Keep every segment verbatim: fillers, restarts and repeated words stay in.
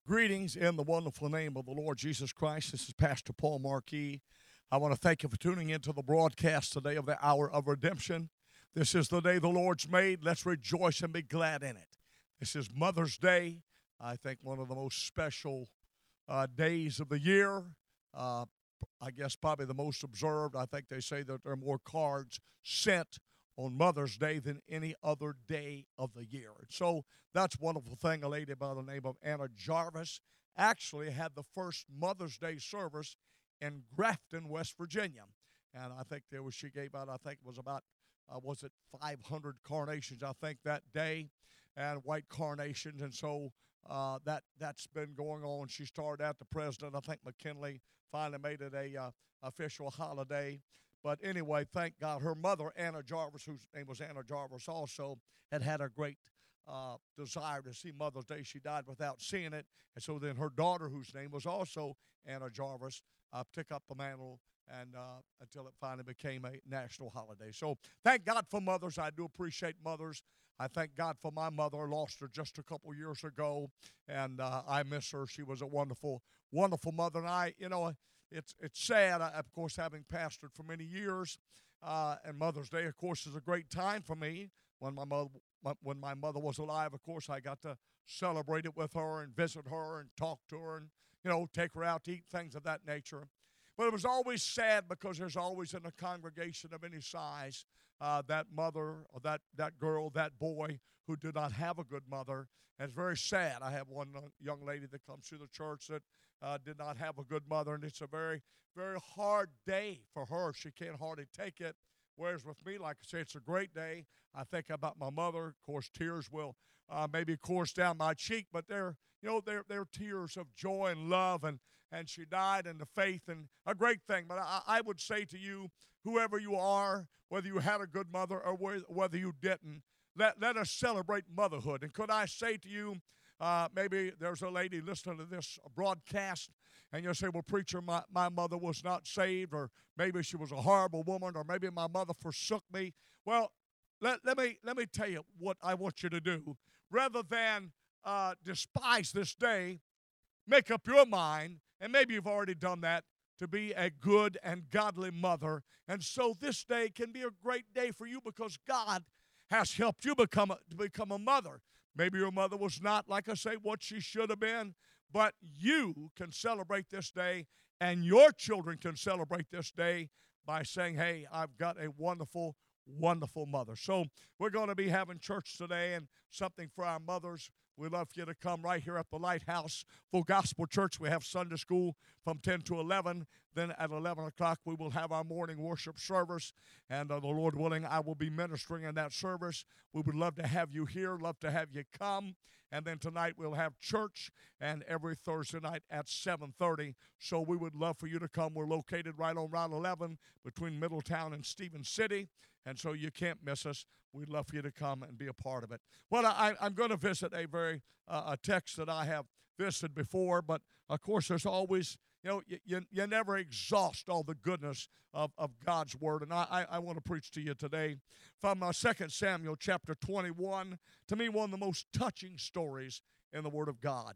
Greetings in the wonderful name of the Lord Jesus Christ. This is Pastor Paul Marquis. I want to thank you for tuning into the broadcast today of the Hour of Redemption. This is the day the Lord's made. Let's rejoice and be glad in it. This is Mother's Day. I think one of the most special uh, days of the year. Uh, I guess probably the most observed. I think they say that there are more cards sent on Mother's Day than any other day of the year. And so that's a wonderful thing. A lady by the name of Anna Jarvis actually had the first Mother's Day service in Grafton, West Virginia. And I think there was, she gave out, I think it was about, uh, was it five hundred carnations, I think, that day, and white carnations. And so uh, that, that's been going on. She started out, the president, I think McKinley, finally made it a uh, official holiday. But anyway, thank God, her mother, Anna Jarvis, whose name was Anna Jarvis also, had had a great uh, desire to see Mother's Day. She died without seeing it. And so then her daughter, whose name was also Anna Jarvis, uh, took up the mantle and uh, until it finally became a national holiday. So thank God for mothers. I do appreciate mothers. I thank God for my mother. I lost her just a couple years ago, and uh, I miss her. She was a wonderful, wonderful mother. And I, you know, It's it's sad, I, of course, having pastored for many years, uh, and Mother's Day, of course, is a great time for me. When my mother when my mother was alive, of course, I got to celebrate it with her and visit her and talk to her and, you know, take her out to eat, things of that nature. But it was always sad because there's always in a congregation of any size uh, that mother or that, that girl, that boy who did not have a good mother. And it's very sad. I have one young lady that comes to the church that Uh, did not have a good mother, and it's a very, very hard day for her. She can't hardly take it. Whereas with me, like I say, it's a great day. I think about my mother. Of course, tears will uh, maybe course down my cheek, but they're, you know, they're, they're tears of joy and love, and, and she died in the faith, and a great thing. But I, I would say to you, whoever you are, whether you had a good mother or whether you didn't, let, let us celebrate motherhood. And could I say to you, Uh, maybe there's a lady listening to this broadcast, and you'll say, well, preacher, my, my mother was not saved, or maybe she was a horrible woman, or maybe my mother forsook me. Well, let, let, me, let me tell you what I want you to do. Rather than uh, despise this day, make up your mind, and maybe you've already done that, to be a good and godly mother. And so this day can be a great day for you because God has helped you become a, to become a mother. Maybe your mother was not, like I say, what she should have been, but you can celebrate this day, and your children can celebrate this day by saying, hey, I've got a wonderful, wonderful mother. So we're going to be having church today and something for our mothers. We'd love for you to come right here at the Lighthouse Full Gospel Church. We have Sunday school from ten to eleven. Then at eleven o'clock, we will have our morning worship service. And uh, the Lord willing, I will be ministering in that service. We would love to have you here, love to have you come. And then tonight we'll have church, and every Thursday night at seven thirty. So we would love for you to come. We're located right on Route eleven between Middletown and Stephen City. And so you can't miss us. We'd love for you to come and be a part of it. Well, I, I'm going to visit a very uh, a text that I have visited before, but of course there's always, you know, you, you, you never exhaust all the goodness of, of God's word. And I, I, I want to preach to you today from uh, Second Samuel chapter twenty-one, to me one of the most touching stories in the Word of God.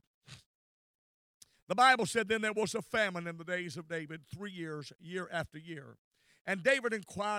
The Bible said, then there was a famine in the days of David, three years, year after year. And David inquired